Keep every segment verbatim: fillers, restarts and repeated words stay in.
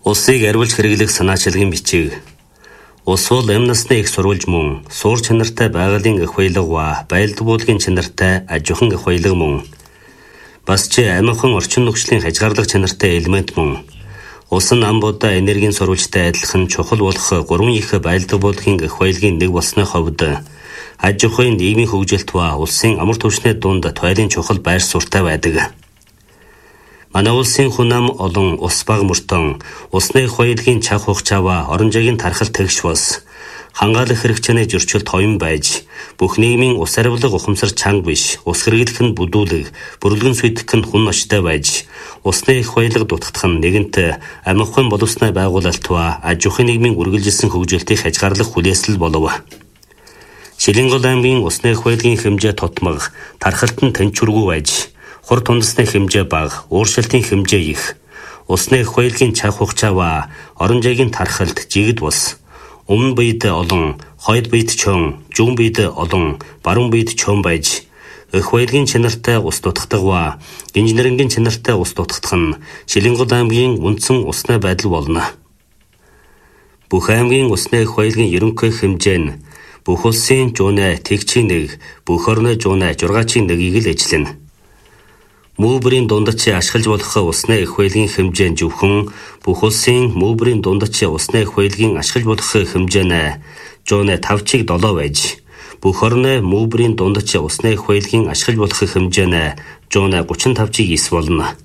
Улсыг арвилж хэрэглэх санаачилгын бичиг. Улс бол амь насны их сурвалж мөн, суур чанартай байгалийн эх баялаг ба баялаг буулгын чанартай аж ахуйн эх баялаг мөн. Бас ч амархан орчин нөхцөлийн хязгаарлах чанартай элемент мөн. Улс нь ам будаа энергийн сурвалжтай адилхан чухал болох гурван их баялаг буулгын эх баялагын нэг болсны хувьд аж ахуйн нийгмийн хөгжилт ба улсын амар түвшний дунд туйлын чухал байр суурьтай байдаг. Манай улсын хүн ам олон ус баг мөртөн усны эх баялагын чаг хугацаа орон зайгийн тархал тэгш бас хангаалах хэрэгцээний зөрчилд хоён байж бүх нийгмийн ус арвилга ухамсар чанга биш ус хэрэглэх нь бүдүүлэг бүрэлдэн сүйтгэх нь хүн очтой байж усны эх баялаг дутагдах нь нэгэнт амь ахуйн боловсны байгуулалт ба аж ахуйн нийгмийн үргэлжилсэн хөгжүүлтийг хязгаарлах хүлээсэл болов. Шилэнгол аймгийн усны эх баялагын хэмжээ тотмог тархалт нь тэнцвэргүй байж хур тундасны хэмжээ бага, ууршилтын хэмжээ их, усны эх баялагын чаг хугацаа ба орон зайгийн тархалт жигд бус, өмнө биед олон, хойд биед чон, зүүн биед олон, баруун биед чон байж, эх баялагын чанартай ус дутагдах ба инженерингийн чанартай ус дутагдах нь Шилэнгол аймгийн үндсэн усны байдал болно. Бүх аймгийн усны эх баялагын ерөнхий хэмжээ нь бүх улсын жуунэ тэгчийн нэг, бүх орны жуунэ жургаачийн нэгийг л эзлэнэ. Мөбрийн дундч ашиглаж болох усны эх баялагын хэмжээ нь зөвхөн бүх улсын мөбрийн дундч усны эх баялагын ашиглаж болох хэмжээ нь жуунэ тавчиг долоо байж бүх орны мөбрийн дундч усны эх баялагын ашиглаж болох хэмжээ нь жуунэ гучин тавчиг ис болно.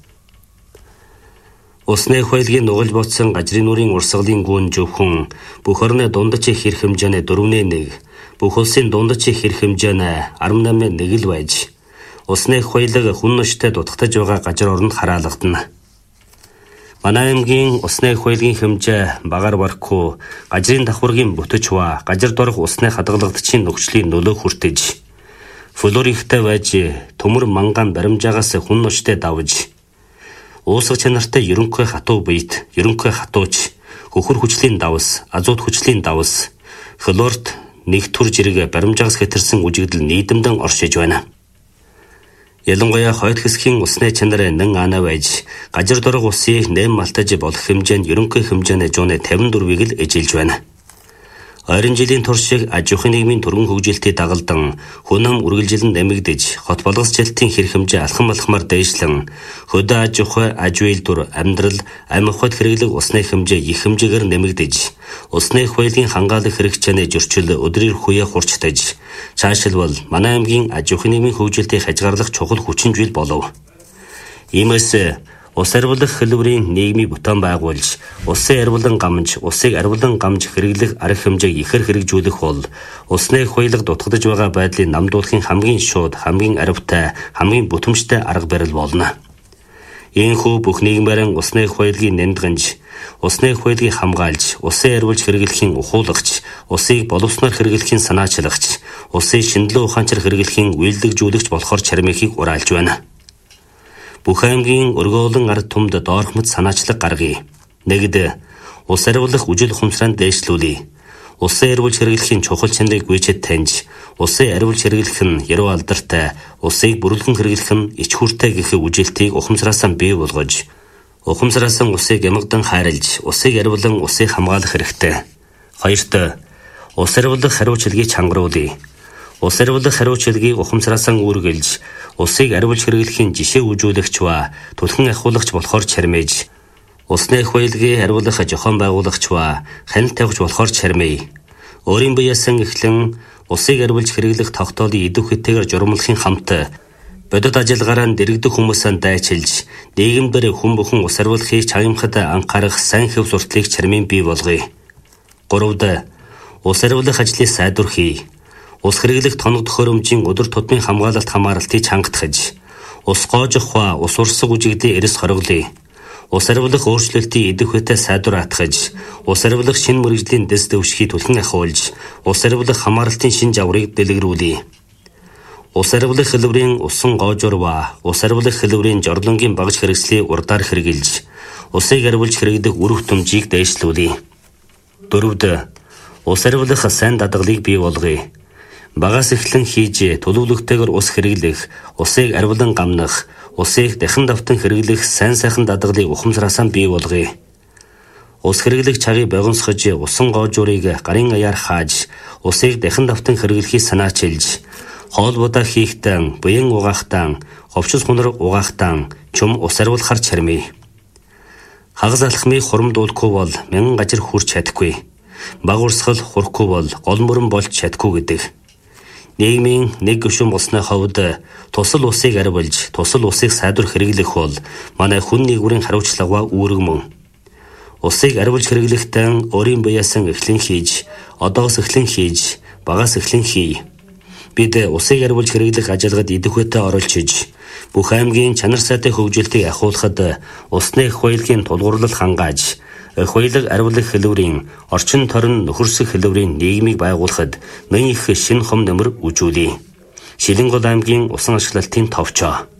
Усны эх баялагын нугалж ботсон гажрын нүрийн урсгалын гүн зөвхөн бүх орны дундч хэрэг хэмжээ нь дөрвөн нэг, бүх улсын дундч хэрэг хэмжээ нь арван намын нэг л байж усны эх баялаг хүн ноштой дутагдж байгаа газар оронд хараалгадана. Манай аймгийн усны эх баялагын хэмжээ багаар барахгүй газрын давхаргийн бүтэж ба газар дорох усны хадгалагдчихын нөхцөлийн нөлөө хүртэж флор ихтэй байж төмөр манган баримжаагаас хүн ноштой давж уусах чанартай ерөнхий хатуу биет ерөнхий хатууч хөхөр хүчлийн давс азот хүчлийн давс флорт нэг төр зэрэг баримжаагаас хэтэрсэн үжигдэл нийдэмдэн оршиж байна. Ялангуяа хойд хэсгийн усны чанар нэн ана байж газар дорох усыг нэм малтаж болох хэмжээнд ерөнхий хэмжээний жуунэ тавин дөрвийг л эжилж байна. Ойрын жилийн туршиг аж ахуйн нийгмийн төргөн хөгжилтийг дагалдан хүн ам үргэлжилэн нэмэгдэж хот болгосчлтын хэрэг хэмжээ алхам алхмаар дээшлэн хөдөө аж ахуй аж үйлдвэр амьдрал амь ахуйд хэрэглэх усны хэмжээ их хэмжээгээр нэмэгдэж усны эх баялагын хангаалах хэрэгцээний зөрчил өдрийн хүя хурцтаж цаашлбал манай аймгийн аж ахуйн нийгмийн хөгжилтийг хязгаарлах чухал хүчин зүйл болов. Иймээс ус арвилах хэлбэрийн нийгмийн бүтээн байгуулж, усын арвилан гамж, усыг арвилан гамж хэрэглэх арга хэмжээг ихэр хэрэгжүүлэх бол усны эх баялаг дутагдж байгаа байдлыг намдуулахын хамгийн шууд, хамгийн аривтай, хамгийн бүтэмжтэй арга барил болно. Ийхүү бүх нийгмээрэн усны эх баялагын нэмдгэнж, усны эх баялагыг хамгаалж, усын арвилж хэрэглэхийн ухуулагч, усыг боловсноор хэрэглэхийн санаачлагч, усын шинжилгээ ухаанчаар хэрэглэхийн үйлдвэрлэгжүүлэгч болохоор чармихыг ураалж байна. Бүх аймгийн өргөөлөн ард түмд доорхмод санаачлаг гаргая. Нэгд ус арвилах үжил ухамсараа дээшлүүлье. Усын арвилж хэрэглэхийн чухал чанарыг гүйцэд таньж, усын арвилж хэрэглэх нь яруу алдартай, усыг бүрэлдэн хэрэглэх нь ич хүртэй гэх үжилтийг ухамсараасаа бий болгож, ухамсараасаа усыг ямагдан хайрлж, усыг арвилан усыг хамгаалах хэрэгтэй. Хоёрт ус арвилах хариуцлагыг чангаруулъя. Ус арвилах хариуцлагыг ухамсараасаа үүргэлж, усыг арвилж хэрэглэхийн жишээ үзүүлэгч ба түлхэн ахиулагч болохоор чармиж, усны эх баялагыг арвилах зохион байгуулагч ба хяналт тавьж болохоор чармий. Өөрийн биеэсэн эхлэн усыг арвилж хэрэглэх тогтоолын идэв хэтээр журмлахын хамт бодит ажиллагаараа дэрэгдэх хүмүүсээ дайчилж, нийгэмдэр хүн бүхэн ус арвилахыг чагнахад анхаарах сайн хэв сурталыг чармийн бий болгоё. Гуравд ус арвилах ажлыг сайдвархий. Ус хэрэглэх тоног төхөөрөмжийн өдөр тутмын хамгаалалт хамааралтыг чангатгаж, ус гоожих ба ус урсгал үжигдлийн эрс хоригдлыг, ус арвилах өөрчлөлтийн идэв хэтэ сайдвар атгаж, ус арвилах шинэ мэргэжлийн дэс дэвшгийг түлхэн ахиулж, ус арвилах хамааралтын шинэ жаврыг дэлгэрүүлье. Ус арвилах хэлбэрийн усан гоожор ба ус арвилах хэлбэрийн жорлонгийн багж хэрэгслийг урдаар хэрэгжилж, усыг арвилж хэрэглэх үр хөтөмжийг дээшлүүлье. Дөрөвд ус арвилах сайн дадгалыг бий болгоё. Багаас эхлэн хийж төлөвлөгтэйгээр ус хэрэглэх, усыг арвилан гамнах, усыг дахин давтан хэрэглэх сайн сайхан дадгалыг ухамсараасаа бий болгоё. Ус хэрэглэх чагийг богиносгож, усан гоожуурыг гарын аяар хааж, усыг дахин давтан хэрэглэхийг санаачилж, хоолбудаа хийхтэн, буян угаахтан, говчс хунар угаахтан, чум ус ариулахар чармий. Хагас алхмыг хурамдуулахгүй бол мянган гажир хүрч чадахгүй. Баг урсгал хурахгүй бол гол мөрөн болж чадахгүй гэдэг. Нийгмийн нэг гишүүн болсны хувьд тусал усыг арвилж, тусал усыг сайдвар хэрэглэх бол манай хүн нэгүрийн хариуцлага үүрэг мөн. Усыг арвилж хэрэглэхдээ өөрийн биеэсэн эхлэн хийж, одоос эхлэн хийж, багаас эхлэн хий. Бид усыг арвилж хэрэглэх ажиллагад идэвхтэй оролцож, бүх аймгийн чанар сайтай хөгжилтийг ахиулахад усны эх баялагын тулгуурлал хангааж, эх баялаг арвилах хэлбэрийн орчин торон нөхөрсөх хэлбэрийн нийгмийг байгуулахад нэн их шинэ хом нэмэр үжүүлье. Шилэнгол аймгийн усан ашиглалтын товчоо.